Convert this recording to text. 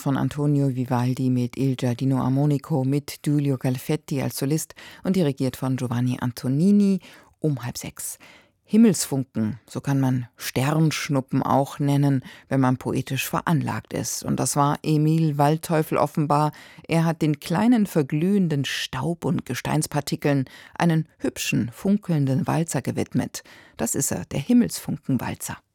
von Antonio Vivaldi mit Il Giardino Armonico, mit Giulio Galfetti als Solist und dirigiert von Giovanni Antonini um 5:30. Himmelsfunken, so kann man Sternschnuppen auch nennen, wenn man poetisch veranlagt ist. Und das war Emil Waldteufel offenbar. Er hat den kleinen verglühenden Staub- und Gesteinspartikeln einen hübschen, funkelnden Walzer gewidmet. Das ist er, der Himmelsfunkenwalzer.